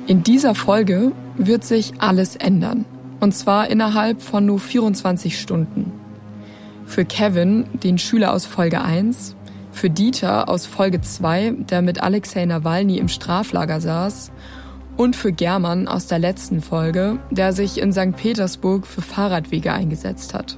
In dieser Folge wird sich alles ändern. Und zwar innerhalb von nur 24 Stunden. Für Kevin, den Schüler aus Folge 1, für Dieter aus Folge 2, der mit Alexei Nawalny im Straflager saß, und für German aus der letzten Folge, der sich in St. Petersburg für Fahrradwege eingesetzt hat.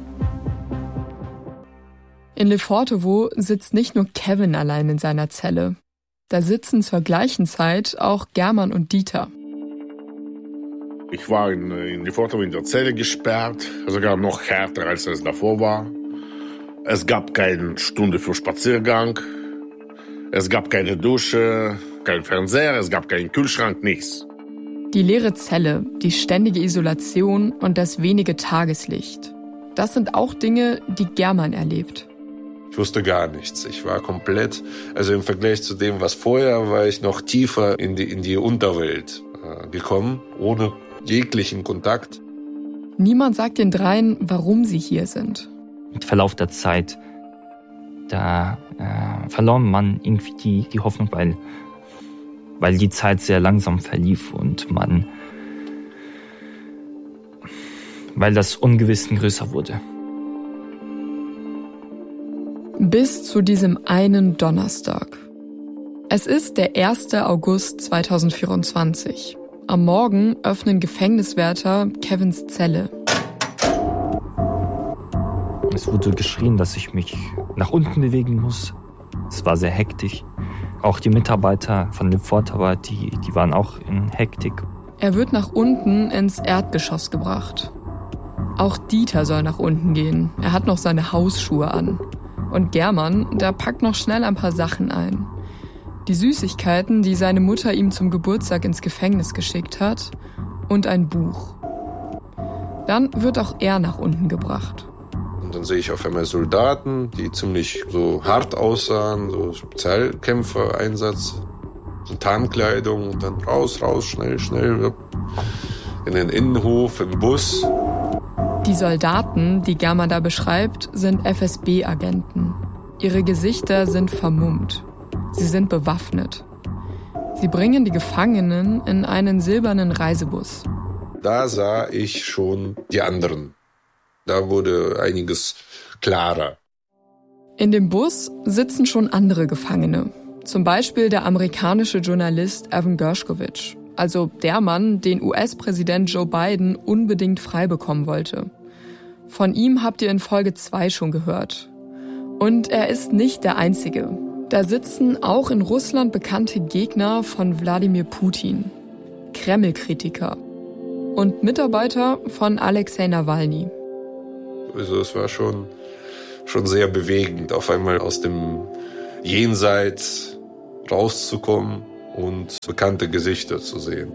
In Lefortowo sitzt nicht nur Kevin allein in seiner Zelle. Da sitzen zur gleichen Zeit auch German und Dieter. Ich war in Lefortowo in der Zelle gesperrt, sogar noch härter, als es davor war. Es gab keine Stunde für Spaziergang, es gab keine Dusche, kein Fernseher, es gab keinen Kühlschrank, nichts. Die leere Zelle, die ständige Isolation und das wenige Tageslicht. Das sind auch Dinge, die German erlebt. Ich wusste gar nichts. Ich war komplett, also im Vergleich zu dem, was vorher, war ich noch tiefer in die Unterwelt gekommen, ohne jeglichen Kontakt. Niemand sagt den dreien, warum sie hier sind. Mit Verlauf der Zeit, da verlor man irgendwie die Hoffnung, weil die Zeit sehr langsam verlief und weil das Ungewissen größer wurde. Bis zu diesem einen Donnerstag. Es ist der 1. August 2024. Am Morgen öffnen Gefängniswärter Kevins Zelle. Es wurde geschrien, dass ich mich nach unten bewegen muss. Es war sehr hektisch. Auch die Mitarbeiter von Lefortowo, die waren auch in Hektik. Er wird nach unten ins Erdgeschoss gebracht. Auch Dieter soll nach unten gehen. Er hat noch seine Hausschuhe an. Und German, der packt noch schnell ein paar Sachen ein. Die Süßigkeiten, die seine Mutter ihm zum Geburtstag ins Gefängnis geschickt hat, und ein Buch. Dann wird auch er nach unten gebracht. Und dann sehe ich auf einmal Soldaten, die ziemlich so hart aussahen, so Spezialkämpfer-Einsatz, Tarnkleidung, und dann raus, schnell, in den Innenhof, im Bus. Die Soldaten, die German da beschreibt, sind FSB-Agenten. Ihre Gesichter sind vermummt. Sie sind bewaffnet. Sie bringen die Gefangenen in einen silbernen Reisebus. Da sah ich schon die anderen. Da wurde einiges klarer. In dem Bus sitzen schon andere Gefangene. Zum Beispiel der amerikanische Journalist Evan Gershkovich. Also der Mann, den US-Präsident Joe Biden unbedingt frei bekommen wollte. Von ihm habt ihr in Folge 2 schon gehört. Und er ist nicht der Einzige. Da sitzen auch in Russland bekannte Gegner von Wladimir Putin, Kreml-Kritiker und Mitarbeiter von Alexei Nawalny. Also es war schon sehr bewegend, auf einmal aus dem Jenseits rauszukommen und bekannte Gesichter zu sehen.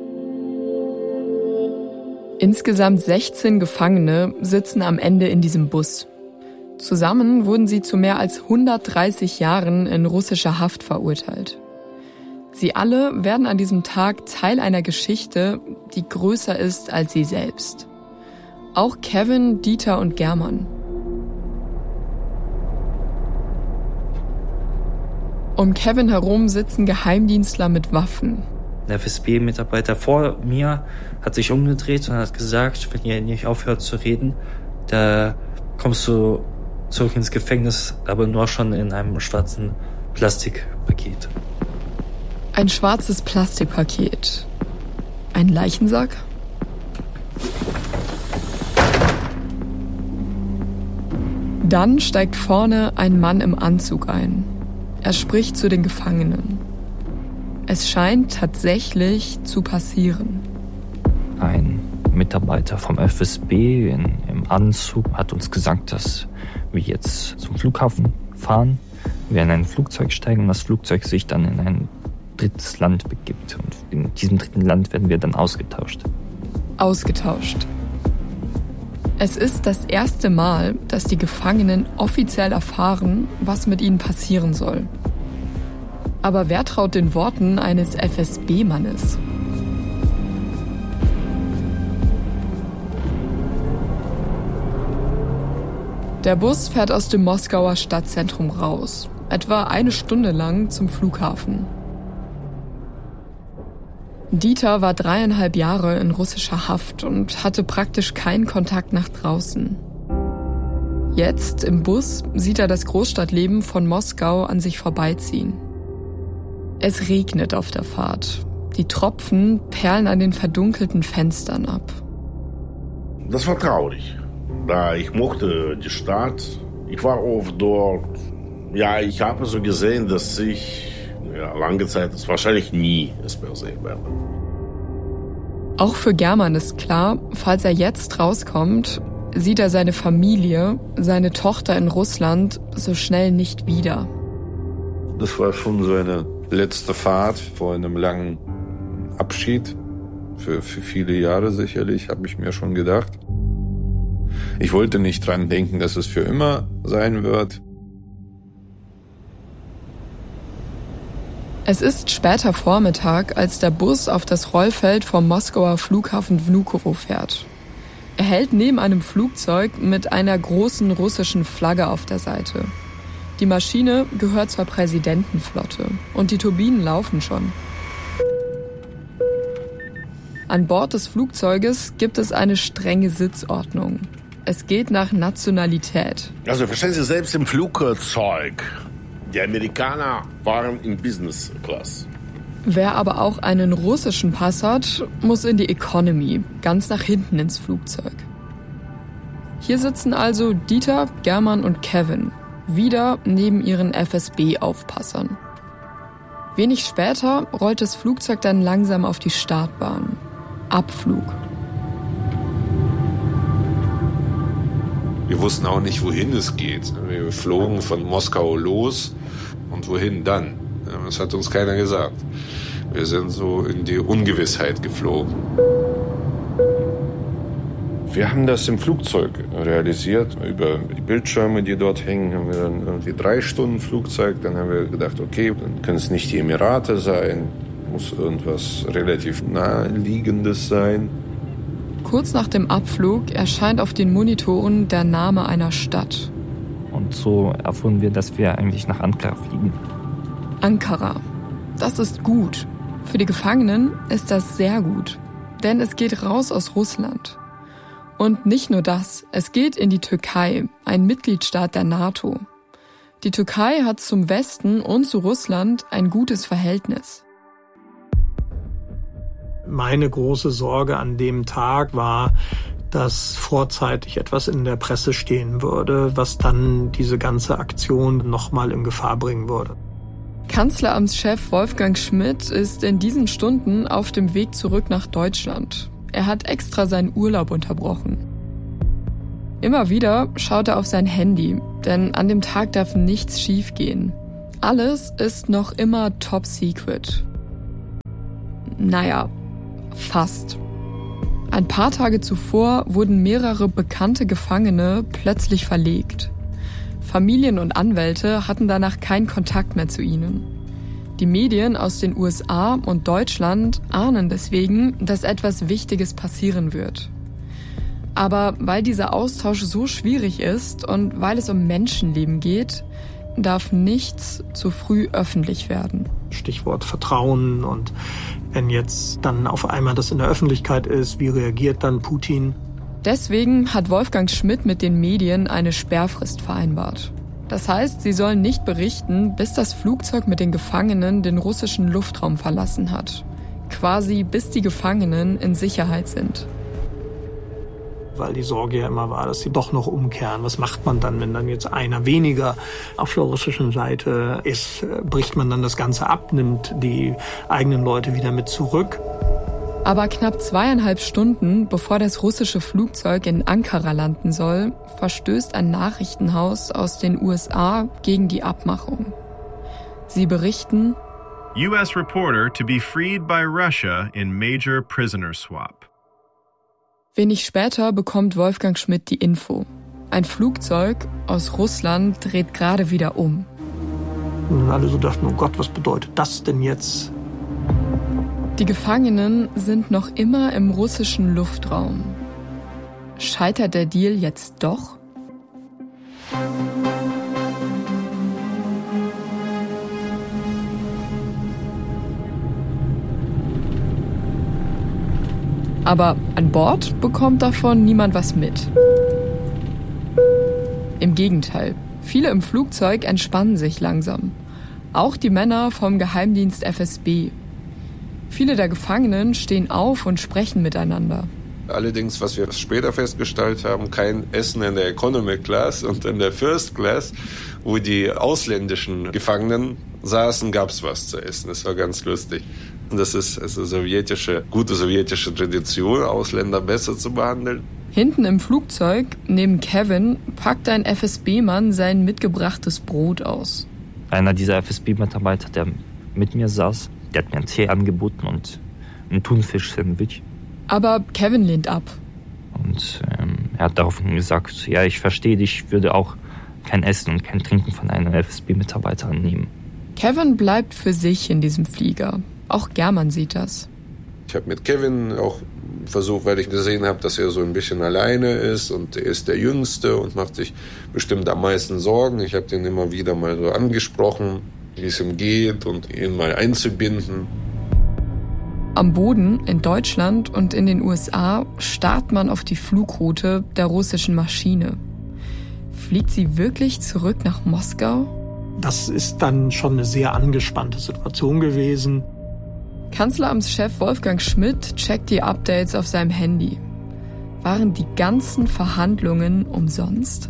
Insgesamt 16 Gefangene sitzen am Ende in diesem Bus. Zusammen wurden sie zu mehr als 130 Jahren in russischer Haft verurteilt. Sie alle werden an diesem Tag Teil einer Geschichte, die größer ist als sie selbst. Auch Kevin, Dieter und German. Um Kevin herum sitzen Geheimdienstler mit Waffen. Der FSB-Mitarbeiter vor mir hat sich umgedreht und hat gesagt, wenn ihr nicht aufhört zu reden, da kommst du zurück ins Gefängnis, aber nur schon in einem schwarzen Plastikpaket. Ein schwarzes Plastikpaket. Ein Leichensack? Dann steigt vorne ein Mann im Anzug ein. Er spricht zu den Gefangenen. Es scheint tatsächlich zu passieren. Ein Mitarbeiter vom FSB im Anzug hat uns gesagt, dass wir jetzt zum Flughafen fahren, wir in ein Flugzeug steigen und das Flugzeug sich dann in ein drittes Land begibt. Und in diesem dritten Land werden wir dann ausgetauscht. Ausgetauscht. Es ist das erste Mal, dass die Gefangenen offiziell erfahren, was mit ihnen passieren soll. Aber wer traut den Worten eines FSB-Mannes? Der Bus fährt aus dem Moskauer Stadtzentrum raus, etwa eine Stunde lang zum Flughafen. Dieter war 3,5 Jahre in russischer Haft und hatte praktisch keinen Kontakt nach draußen. Jetzt im Bus sieht er das Großstadtleben von Moskau an sich vorbeiziehen. Es regnet auf der Fahrt. Die Tropfen perlen an den verdunkelten Fenstern ab. Das war traurig, da ich mochte die Stadt. Ich war oft dort. Ja, ich habe so gesehen, dass ich lange Zeit es wahrscheinlich nie es mehr sehen werde. Auch für German ist klar, falls er jetzt rauskommt, sieht er seine Familie, seine Tochter in Russland so schnell nicht wieder. Das war schon so eine letzte Fahrt vor einem langen Abschied. Für viele Jahre sicherlich, habe ich mir schon gedacht. Ich wollte nicht dran denken, dass es für immer sein wird. Es ist später Vormittag, als der Bus auf das Rollfeld vom Moskauer Flughafen Vnukovo fährt. Er hält neben einem Flugzeug mit einer großen russischen Flagge auf der Seite. Die Maschine gehört zur Präsidentenflotte und die Turbinen laufen schon. An Bord des Flugzeuges gibt es eine strenge Sitzordnung. Es geht nach Nationalität. Also verstehen Sie, selbst im Flugzeug, die Amerikaner waren in Business Class. Wer aber auch einen russischen Pass hat, muss in die Economy, ganz nach hinten ins Flugzeug. Hier sitzen also Dieter, German und Kevin, wieder neben ihren FSB-Aufpassern. Wenig später rollt das Flugzeug dann langsam auf die Startbahn. Abflug. Wir wussten auch nicht, wohin es geht. Wir flogen von Moskau los und wohin dann? Das hat uns keiner gesagt. Wir sind so in die Ungewissheit geflogen. Wir haben das im Flugzeug realisiert. Über die Bildschirme, die dort hängen, haben wir dann irgendwie 3 Stunden Flugzeug. Dann haben wir gedacht, okay, dann können es nicht die Emirate sein. Muss irgendwas relativ Naheliegendes sein. Kurz nach dem Abflug erscheint auf den Monitoren der Name einer Stadt. Und so erfuhren wir, dass wir eigentlich nach Ankara fliegen. Ankara. Das ist gut. Für die Gefangenen ist das sehr gut. Denn es geht raus aus Russland. Und nicht nur das, es geht in die Türkei, ein Mitgliedstaat der NATO. Die Türkei hat zum Westen und zu Russland ein gutes Verhältnis. Meine große Sorge an dem Tag war, dass vorzeitig etwas in der Presse stehen würde, was dann diese ganze Aktion nochmal in Gefahr bringen würde. Kanzleramtschef Wolfgang Schmidt ist in diesen Stunden auf dem Weg zurück nach Deutschland. Er hat extra seinen Urlaub unterbrochen. Immer wieder schaut er auf sein Handy, denn an dem Tag darf nichts schiefgehen. Alles ist noch immer top secret. Naja, fast. Ein paar Tage zuvor wurden mehrere bekannte Gefangene plötzlich verlegt. Familien und Anwälte hatten danach keinen Kontakt mehr zu ihnen. Die Medien aus den USA und Deutschland ahnen deswegen, dass etwas Wichtiges passieren wird. Aber weil dieser Austausch so schwierig ist und weil es um Menschenleben geht, darf nichts zu früh öffentlich werden. Stichwort Vertrauen, und wenn jetzt dann auf einmal das in der Öffentlichkeit ist, wie reagiert dann Putin? Deswegen hat Wolfgang Schmidt mit den Medien eine Sperrfrist vereinbart. Das heißt, sie sollen nicht berichten, bis das Flugzeug mit den Gefangenen den russischen Luftraum verlassen hat. Quasi bis die Gefangenen in Sicherheit sind. Weil die Sorge ja immer war, dass sie doch noch umkehren. Was macht man dann, wenn dann jetzt einer weniger auf der russischen Seite ist? Bricht man dann das Ganze ab, nimmt die eigenen Leute wieder mit zurück? Aber knapp 2,5 Stunden, bevor das russische Flugzeug in Ankara landen soll, verstößt ein Nachrichtenhaus aus den USA gegen die Abmachung. Sie berichten: US reporter to be freed by Russia in major prisoner swap. Wenig später bekommt Wolfgang Schmidt die Info. Ein Flugzeug aus Russland dreht gerade wieder um. Und alle so dachten, oh Gott, was bedeutet das denn jetzt? Die Gefangenen sind noch immer im russischen Luftraum. Scheitert der Deal jetzt doch? Aber an Bord bekommt davon niemand was mit. Im Gegenteil, viele im Flugzeug entspannen sich langsam. Auch die Männer vom Geheimdienst FSB. Viele der Gefangenen stehen auf und sprechen miteinander. Allerdings, was wir später festgestellt haben, kein Essen in der Economy Class und in der First Class, wo die ausländischen Gefangenen saßen, gab es was zu essen. Das war ganz lustig. Das ist also gute sowjetische Tradition, Ausländer besser zu behandeln. Hinten im Flugzeug, neben Kevin, packt ein FSB-Mann sein mitgebrachtes Brot aus. Einer dieser FSB-Mitarbeiter, der mit mir saß, der hat mir einen Tee angeboten und ein Thunfisch-Sandwich. Aber Kevin lehnt ab. Und er hat daraufhin gesagt, ja, ich verstehe dich, ich würde auch kein Essen und kein Trinken von einem FSB-Mitarbeiter annehmen. Kevin bleibt für sich in diesem Flieger. Auch German sieht das. Ich habe mit Kevin auch versucht, weil ich gesehen habe, dass er so ein bisschen alleine ist und er ist der Jüngste und macht sich bestimmt am meisten Sorgen. Ich habe den immer wieder mal so angesprochen, wie es ihm geht und ihn mal einzubinden. Am Boden in Deutschland und in den USA starrt man auf die Flugroute der russischen Maschine. Fliegt sie wirklich zurück nach Moskau? Das ist dann schon eine sehr angespannte Situation gewesen. Kanzleramtschef Wolfgang Schmidt checkt die Updates auf seinem Handy. Waren die ganzen Verhandlungen umsonst?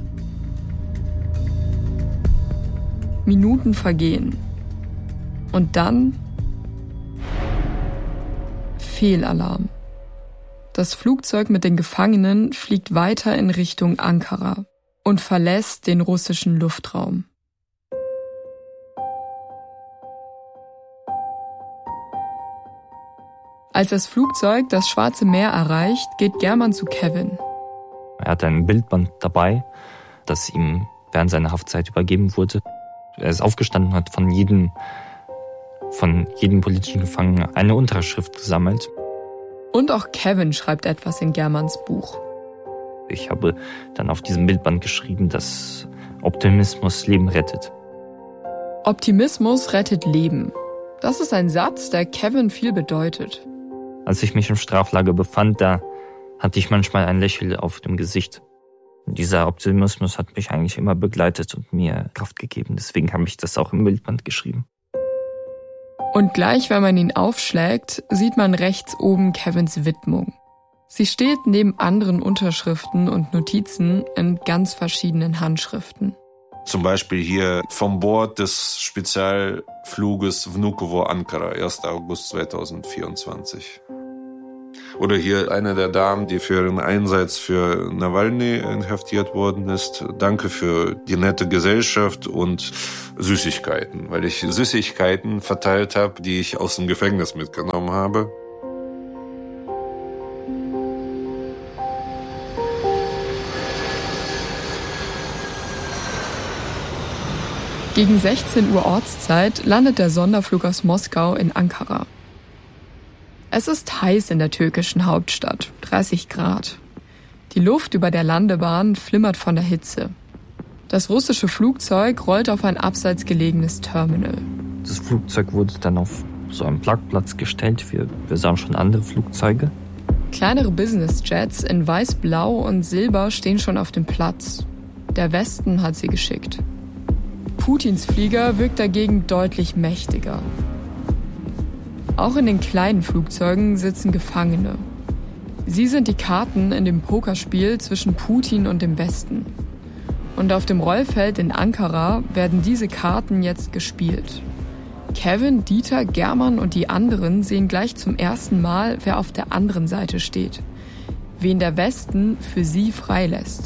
Minuten vergehen. Und dann Fehlalarm. Das Flugzeug mit den Gefangenen fliegt weiter in Richtung Ankara und verlässt den russischen Luftraum. Als das Flugzeug das Schwarze Meer erreicht, geht German zu Kevin. Er hat ein Bildband dabei, das ihm während seiner Haftzeit übergeben wurde. Er ist aufgestanden und hat von jedem politischen Gefangenen eine Unterschrift gesammelt. Und auch Kevin schreibt etwas in Germans Buch. Ich habe dann auf diesem Bildband geschrieben, dass Optimismus Leben rettet. Optimismus rettet Leben. Das ist ein Satz, der Kevin viel bedeutet. Als ich mich im Straflager befand, da hatte ich manchmal ein Lächeln auf dem Gesicht. Dieser Optimismus hat mich eigentlich immer begleitet und mir Kraft gegeben. Deswegen habe ich das auch im Bildband geschrieben. Und gleich, wenn man ihn aufschlägt, sieht man rechts oben Kevins Widmung. Sie steht neben anderen Unterschriften und Notizen in ganz verschiedenen Handschriften. Zum Beispiel hier vom Bord des Spezialfluges Vnukovo-Ankara, 1. August 2024. Oder hier eine der Damen, die für ihren Einsatz für Nawalny inhaftiert worden ist. Danke für die nette Gesellschaft und Süßigkeiten, weil ich Süßigkeiten verteilt habe, die ich aus dem Gefängnis mitgenommen habe. Gegen 16 Uhr Ortszeit landet der Sonderflug aus Moskau in Ankara. Es ist heiß in der türkischen Hauptstadt, 30 Grad. Die Luft über der Landebahn flimmert von der Hitze. Das russische Flugzeug rollt auf ein abseits gelegenes Terminal. Das Flugzeug wurde dann auf so einen Parkplatz gestellt. Wir sahen schon andere Flugzeuge. Kleinere Businessjets in weiß, blau und silber stehen schon auf dem Platz. Der Westen hat sie geschickt. Putins Flieger wirkt dagegen deutlich mächtiger. Auch in den kleinen Flugzeugen sitzen Gefangene. Sie sind die Karten in dem Pokerspiel zwischen Putin und dem Westen. Und auf dem Rollfeld in Ankara werden diese Karten jetzt gespielt. Kevin, Dieter, German und die anderen sehen gleich zum ersten Mal, wer auf der anderen Seite steht. Wen der Westen für sie freilässt.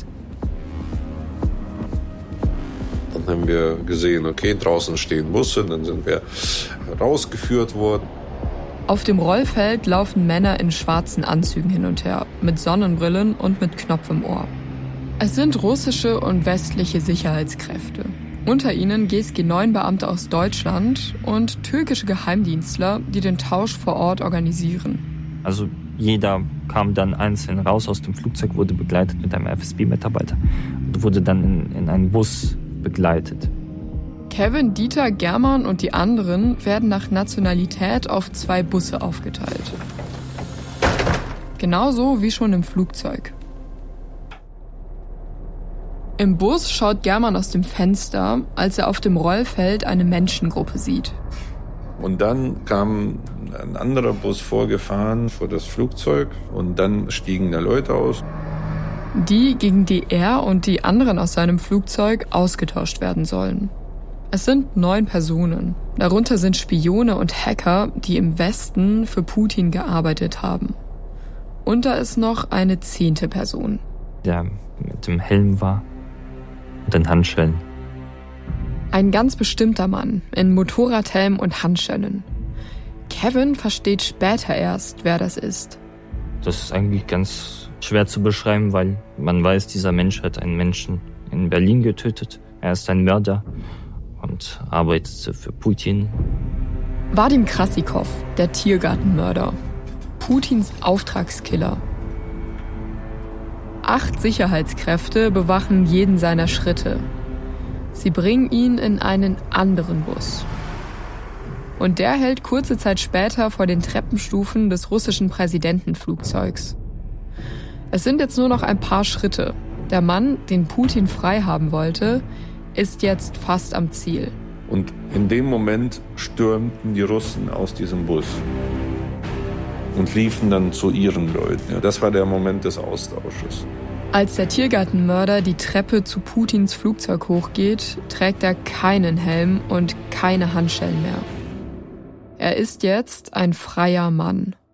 Dann haben wir gesehen, okay, draußen stehen Busse, dann sind wir rausgeführt worden. Auf dem Rollfeld laufen Männer in schwarzen Anzügen hin und her, mit Sonnenbrillen und mit Knopf im Ohr. Es sind russische und westliche Sicherheitskräfte. Unter ihnen GSG-9-Beamte aus Deutschland und türkische Geheimdienstler, die den Tausch vor Ort organisieren. Also jeder kam dann einzeln raus aus dem Flugzeug, wurde begleitet mit einem FSB-Mitarbeiter und wurde dann in einen Bus begleitet. Kevin, Dieter, German und die anderen werden nach Nationalität auf 2 Busse aufgeteilt. Genauso wie schon im Flugzeug. Im Bus schaut German aus dem Fenster, als er auf dem Rollfeld eine Menschengruppe sieht. Und dann kam ein anderer Bus vorgefahren vor das Flugzeug und dann stiegen da Leute aus. Die, gegen die er und die anderen aus seinem Flugzeug ausgetauscht werden sollen. Es sind 9 Personen. Darunter sind Spione und Hacker, die im Westen für Putin gearbeitet haben. Und da ist noch eine 10. Person. Der mit dem Helm war und den Handschellen. Ein ganz bestimmter Mann in Motorradhelm und Handschellen. Kevin versteht später erst, wer das ist. Das ist eigentlich ganz schwer zu beschreiben, weil man weiß, dieser Mensch hat einen Menschen in Berlin getötet. Er ist ein Mörder und arbeitet für Putin. Wadim Krasikov, der Tiergartenmörder. Putins Auftragskiller. 8 Sicherheitskräfte bewachen jeden seiner Schritte. Sie bringen ihn in einen anderen Bus. Und der hält kurze Zeit später vor den Treppenstufen des russischen Präsidentenflugzeugs. Es sind jetzt nur noch ein paar Schritte. Der Mann, den Putin frei haben wollte, ist jetzt fast am Ziel. Und in dem Moment stürmten die Russen aus diesem Bus und liefen dann zu ihren Leuten. Das war der Moment des Austausches. Als der Tiergartenmörder die Treppe zu Putins Flugzeug hochgeht, trägt er keinen Helm und keine Handschellen mehr. Er ist jetzt ein freier Mann.